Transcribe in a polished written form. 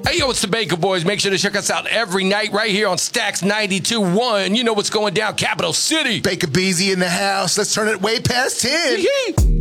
Hey, yo, it's the Baker Boys. Make sure to check us out every night right here on Stacks 92.1. You know what's going down, Capital City. Baker Beezy in the house. Let's turn it way past 10. Yee-hee.